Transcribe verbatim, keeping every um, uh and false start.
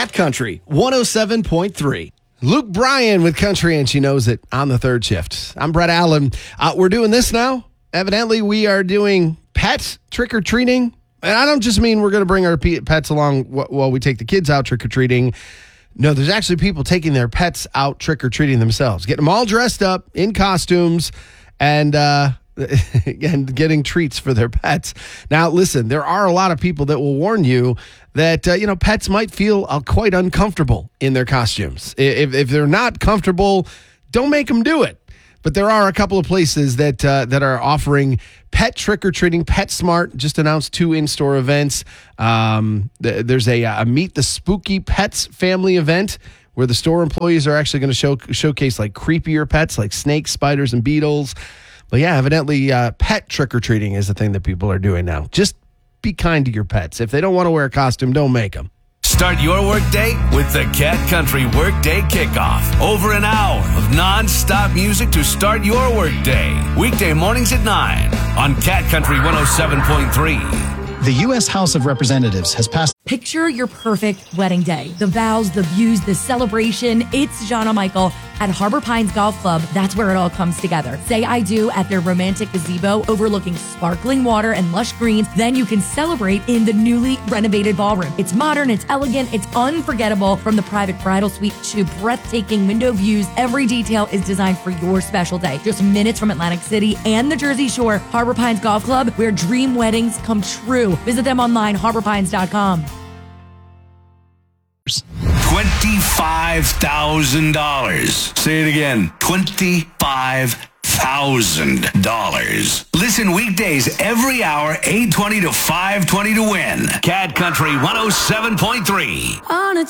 Cat Country one oh seven point three. Luke Bryan with Country, and she knows it on the third shift. I'm Brett Allen. Uh, we're doing this now. Evidently, we are doing pet trick-or-treating. And I don't just mean we're going to bring our pets along while we take the kids out trick-or-treating. No, there's actually people taking their pets out trick-or-treating themselves, getting them all dressed up in costumes and uh, and getting treats for their pets. Now, listen, there are a lot of people that will warn you that, uh, you know, pets might feel uh, quite uncomfortable in their costumes. If, if they're not comfortable, don't make them do it. But there are a couple of places that uh, that are offering pet trick-or-treating. PetSmart just announced two in-store events. Um, th- there's a, a Meet the Spooky Pets family event where the store employees are actually going to show showcase like creepier pets like snakes, spiders, and beetles. But yeah, evidently uh, pet trick-or-treating is the thing that people are doing now. Just be kind to your pets. If they don't want to wear a costume, don't make them. Start your workday with the Cat Country Workday Kickoff. Over an hour of non-stop music to start your workday. Weekday mornings at nine on Cat Country one oh seven point three. The U S House of Representatives has passed. Picture your perfect wedding day. The vows, the views, the celebration. It's Jana Michael at Harbor Pines Golf Club. That's where it all comes together. Say I do at their romantic gazebo overlooking sparkling water and lush greens. Then you can celebrate in the newly renovated ballroom. It's modern, it's elegant, it's unforgettable. From the private bridal suite to breathtaking window views, every detail is designed for your special day. Just minutes from Atlantic City and the Jersey Shore, Harbor Pines Golf Club, where dream weddings come true. Visit them online, harbor pines dot com. twenty-five thousand dollars. Say it again. twenty-five thousand dollars. Listen weekdays every hour, eight twenty to five twenty to win. Cat Country one oh seven point three. On a